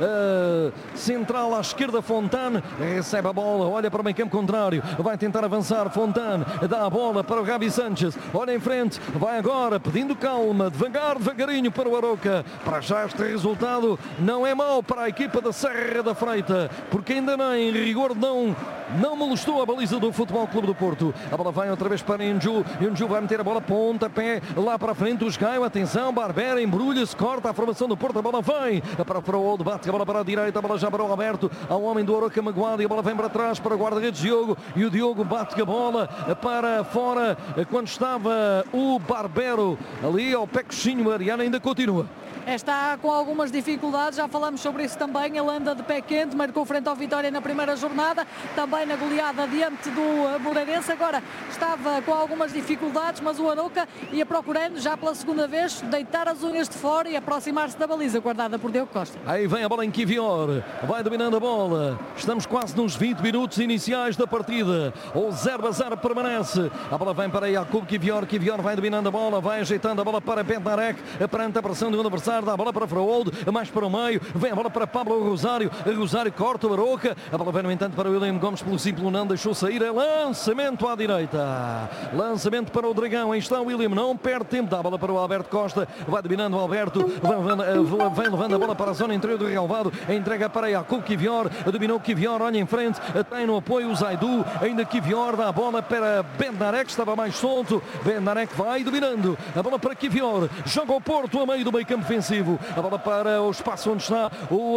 central à esquerda. Fontane recebe a bola, olha para o meio campo contrário, vai tentar avançar. Fontane dá a bola para o Javi Sánchez, olha em frente, vai agora pedindo calma, devagarinho para o Aroca. Para já este resultado não é mau para a equipa da Serra da Freita, porque ainda não, em rigor não molestou a baliza do Futebol Clube do Porto. A bola vai outra vez para Yunju vai meter a bola pontapé lá para a frente. Os Gaio, atenção, Barbera embrulha-se, corta a formação do Porto. A bola vem para o Fraude, bate a bola para a direita, a bola já para o Alberto, ao homem do Aroca magoado, e a bola vem para trás para o guarda-redes Diogo, e o Diogo bate a bola para fora quando estava o Barbero ali ao pé coxinho. Mariana ainda continua. Está com algumas dificuldades, já falamos sobre isso também. Ele anda de pé quente, marcou frente ao Vitória na primeira jornada, também na goleada diante do Moreirense. Agora estava com algumas dificuldades, mas o Aroca ia procurando já pela segunda vez deitar as unhas de fora e aproximar-se da baliza guardada por Diogo Costa. Aí vem a bola em Kivior, vai dominando a bola. Estamos quase nos 20 minutos iniciais da partida. O 0-0 permanece. A bola vem para Jakub Kivior, vai dominando a bola, vai ajeitando a bola para Bednarek, perante a pressão do adversário. Dá a bola para Fraude, mais para o meio, vem a bola para Pablo Rosário corta o Aroca, a bola vem no entanto para o William Gomes, pelo simples não deixou sair, é lançamento à direita, lançamento para o Dragão, aí está o William, não perde tempo, dá a bola para o Alberto Costa, vai dominando o Alberto, vem levando a bola para a zona interior do relvado, entrega para Jakub Kivior, dominou Kivior, olha em frente, tem no apoio o Zaidu, ainda Kivior, dá a bola para Bednarek, estava mais solto, Bednarek vai dominando, a bola para Kivior, joga o Porto a meio do meio campo ofensivo, a bola para o espaço onde está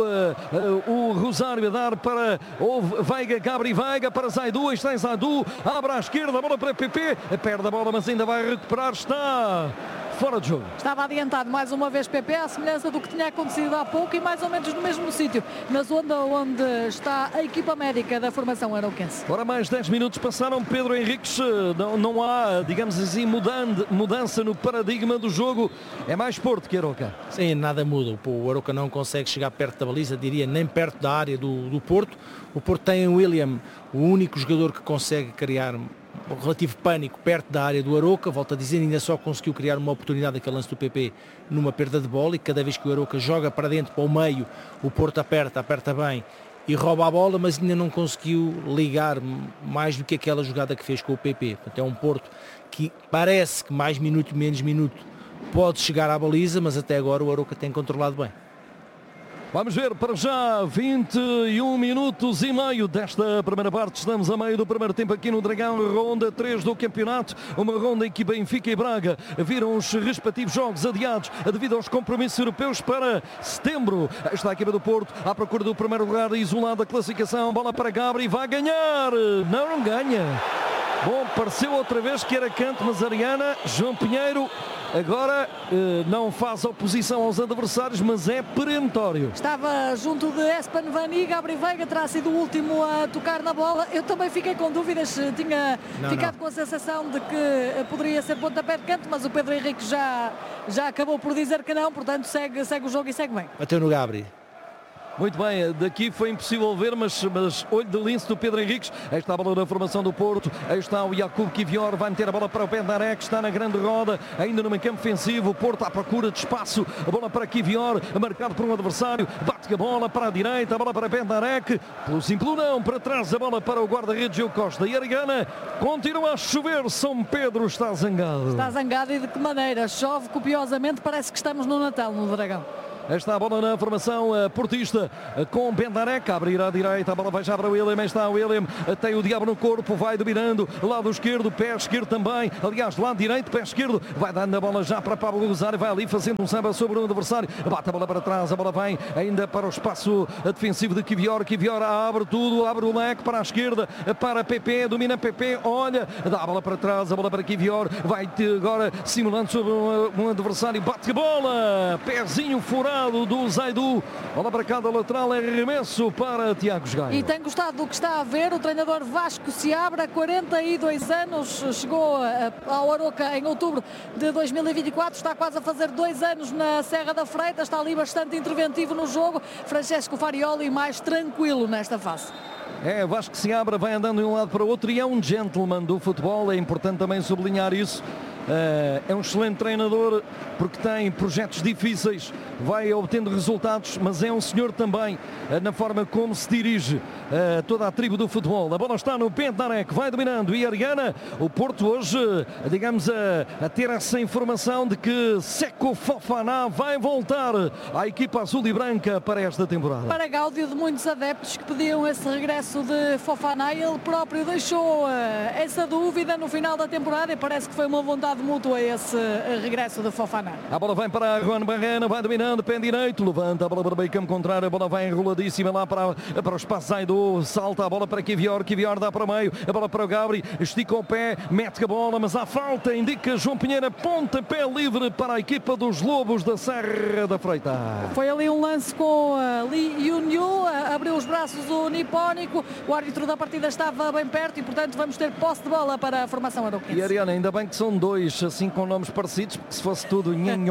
o Rosário a dar para o Veiga, Gabri Veiga para Zaidu, está em Zaidu, abre à esquerda, a bola para PP, perde a bola mas ainda vai recuperar, está fora de jogo. Estava adiantado mais uma vez PP, à semelhança do que tinha acontecido há pouco e mais ou menos no mesmo sítio, na zona onde está a equipa médica da formação arauquense. Ora, mais 10 minutos passaram, Pedro Henriques, não há, digamos assim, mudança no paradigma do jogo, é mais Porto que Aroca. Sim, nada muda, o Aroca não consegue chegar perto da baliza, diria nem perto da área do Porto. O Porto tem o William, o único jogador que consegue criar um relativo pânico perto da área do Aroca, volto a dizer, ainda só conseguiu criar uma oportunidade daquele lance do PP numa perda de bola, e cada vez que o Aroca joga para dentro, para o meio, o Porto aperta bem e rouba a bola, mas ainda não conseguiu ligar mais do que aquela jogada que fez com o PP. Portanto, é um Porto que parece que mais minuto, menos minuto pode chegar à baliza, mas até agora o Aroca tem controlado bem. Vamos ver para já 21 minutos e meio desta primeira parte. Estamos a meio do primeiro tempo aqui no Dragão, ronda 3 do campeonato. Uma ronda em que Benfica e Braga viram os respectivos jogos adiados devido aos compromissos europeus para setembro. Está a equipa do Porto à procura do primeiro lugar isolado da classificação. Bola para Gabri, vai ganhar. Não ganha. Bom, pareceu outra vez que era canto, mas Ariana, João Pinheiro agora não faz oposição aos adversários, mas é perentório. Estava junto de Espan Vani, Gabri Veiga terá sido o último a tocar na bola. Eu também fiquei com dúvidas, tinha ficado com a sensação de que poderia ser pontapé de canto, mas o Pedro Henrique já acabou por dizer que não, portanto segue o jogo e segue bem. Bateu no Gabri. Muito bem, daqui foi impossível ver, mas olho de lince do Pedro Henriques. Aí está a bola da formação do Porto. Aí está o Jakub Kivior, vai meter a bola para o Bednarek, está na grande roda, ainda no meio campo ofensivo. O Porto à procura de espaço. A bola para Kivior, marcado por um adversário. Bate a bola para a direita, a bola para Bednarek. Pelo simples não, para trás a bola para o guarda-redes Diogo Costa. E Arigana continua a chover. São Pedro está zangado. Está zangado, e de que maneira? Chove copiosamente, parece que estamos no Natal no Dragão. Esta a bola na formação portista com Bednarek, a abrir à direita, a bola vai já para o William, está o William, tem o diabo no corpo, vai dominando, lado esquerdo, pé esquerdo também, aliás, lado direito, pé esquerdo, vai dando a bola já para Pablo Rosário, vai ali fazendo um samba sobre o adversário, bate a bola para trás, a bola vem ainda para o espaço defensivo de Kivior, Kivior abre tudo, abre o leque para a esquerda, para PP, domina PP, olha, dá a bola para trás, a bola para Kivior, vai agora simulando sobre um adversário, bate a bola, pezinho furado, complicado do Zaidu. Bola para cada lateral, é arremesso para Tiago Gaio. E tem gostado do que está a ver o treinador Vasco Seabra, 42 anos, chegou ao Aroca em outubro de 2024, está quase a fazer 2 anos na Serra da Freita, está ali bastante interventivo no jogo. Francesco Farioli mais tranquilo nesta fase. É, Vasco Seabra vai andando de um lado para o outro e é um gentleman do futebol, é importante também sublinhar isso. É um excelente treinador porque tem projetos difíceis, vai obtendo resultados, mas é um senhor também na forma como se dirige toda a tribo do futebol. A bola está no Bendarek, vai dominando e Ariana, o Porto hoje, digamos, a ter essa informação de que Seko Fofana vai voltar à equipa azul e branca para esta temporada. Para gáudio de muitos adeptos que pediam esse regresso de Fofana, ele próprio deixou essa dúvida no final da temporada e parece que foi uma vontade mútua esse regresso de Fofana. A bola vem para Juan Barrena, vai dominando, pé direito, levanta a bola para o meio campo contrário, a bola vai enroladíssima lá para o espaço Zaidu, salta a bola para Kivior dá para o meio, a bola para o Gabri, estica o pé, mete a bola, mas há falta, indica João Pinheiro, pontapé livre para a equipa dos Lobos da Serra da Freita. Foi ali um lance com Lee Yun-Yu, abriu os braços o nipónico, o árbitro da partida estava bem perto e portanto vamos ter posse de bola para a formação aroquense. E Ariana, ainda bem que são dois assim com nomes parecidos, porque se fosse tudo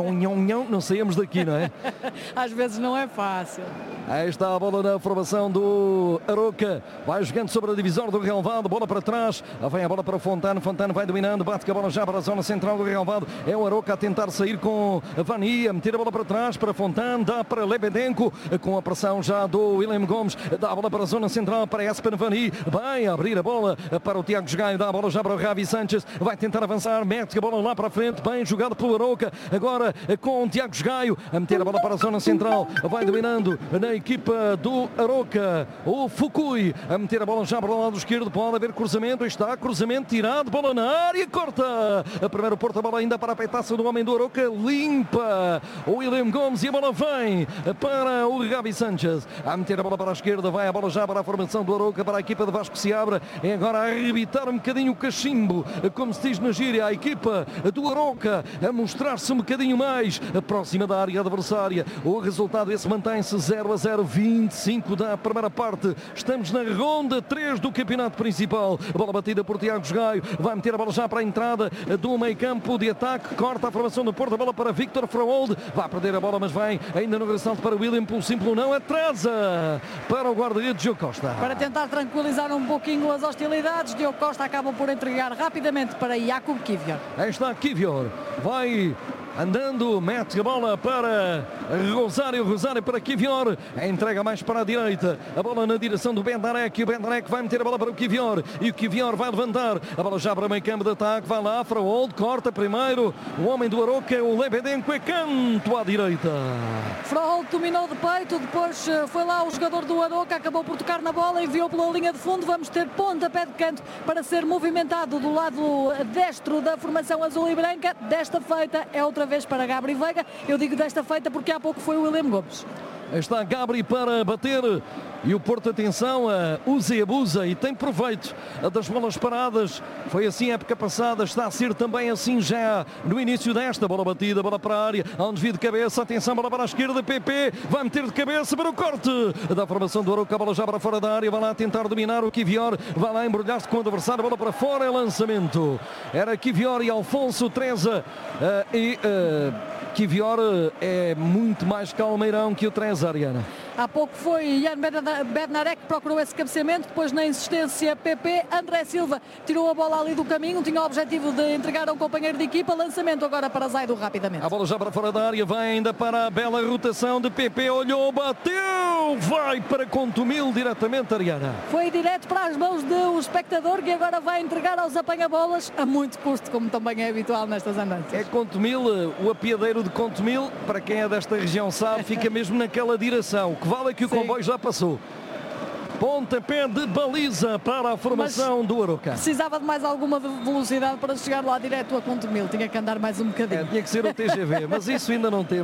não saíamos daqui, não é? Às vezes não é fácil. Aí está a bola na formação do Aroca, vai jogando sobre a divisória do relvado, bola para trás, vem a bola para o Fontano vai dominando, bate com a bola já para a zona central do relvado, é o Aroca a tentar sair com a Vania, meter a bola para trás para Fontano, dá para Lebedenko, com a pressão já do William Gomes, dá a bola para a zona central para Espen Vani, vai abrir a bola para o Tiago Gaio, dá a bola já para o Ravi Sanchez, vai tentar avançar, mete a bola lá para a frente, bem jogado pelo Aroca, agora com o Tiago Gaio, a meter a bola para a zona central, vai dominando na equipa do Aroca, o Fukui, a meter a bola já para o lado esquerdo, pode haver cruzamento, está cruzamento tirado, bola na área, corta, a primeiro porta, a bola ainda para a peitaça do homem do Aroca, limpa o William Gomes e a bola vem para o Gabi Sanchez, a meter a bola para a esquerda, vai a bola já para a formação do Aroca, para a equipa de Vasco Seabra, é agora a arrebitar um bocadinho o cachimbo, como se diz na gíria, a equipa do Aroca a mostrar-se um bocadinho mais próxima da área adversária. O resultado esse mantém-se 0-0, 25 da primeira parte. Estamos na ronda 3 do campeonato principal. Bola batida por Tiago Gaio, vai meter a bola já para a entrada do meio campo de ataque, corta a formação do Porto, a bola para Victor Fraold, vai perder a bola, mas vem ainda no ressalto para William, pelo simples não, atrasa para o guarda-redes Diogo Costa. Para tentar tranquilizar um pouquinho as hostilidades, Diogo Costa acaba por entregar rapidamente para Jakub Kivior. Aí está Kivior, vai andando, mete a bola para Rosário para Kivior, entrega mais para a direita, a bola na direção do Bendarek, e o Bendarek vai meter a bola para o Kivior, e o Kivior vai levantar, a bola já para o meio campo de ataque, vai lá, Fraold, corta primeiro, o homem do Aroca, o Lebedenko, é canto à direita. Fraold dominou de peito, depois foi lá o jogador do Aroca, acabou por tocar na bola, enviou pela linha de fundo, vamos ter pontapé de canto para ser movimentado do lado destro da formação azul e branca, desta feita é outra vez para Gabri Veiga, eu digo desta feita porque há pouco foi o William Gomes. Está Gabri para bater e o Porto, atenção, usa e abusa e tem proveito das bolas paradas. Foi assim a época passada, está a ser também assim já no início desta. Bola batida, bola para a área, há um desvio de cabeça, atenção, bola para a esquerda, PP vai meter de cabeça para o corte da formação do Aroca, a bola já para fora da área, vai lá tentar dominar o Kivior, vai lá embrulhar-se com o adversário, bola para fora, é lançamento. Era Kivior e Alfonso Treza Kivior é muito mais calmeirão que o Treza, Ariana. Há pouco foi Jan Bednarek que procurou esse cabeceamento, depois na insistência PP, André Silva tirou a bola ali do caminho, tinha o objetivo de entregar a um companheiro de equipa, lançamento agora para Zaidu rapidamente. A bola já para fora da área, vai ainda para a bela rotação de PP, olhou, bateu, vai para Contumil diretamente, Ariana. Foi direto para as mãos do espectador que agora vai entregar aos apanha-bolas a muito custo, como também é habitual nestas andanças. É Contumil, o apiadeiro de Contumil, para quem é desta região sabe, fica mesmo naquela direção. Que vale é que o comboio já passou. Pontapé de baliza para a formação do Aroca. Precisava de mais alguma velocidade para chegar lá direto a Contumil. Tinha que andar mais um bocadinho. Tinha que ser o TGV, mas isso ainda não temos.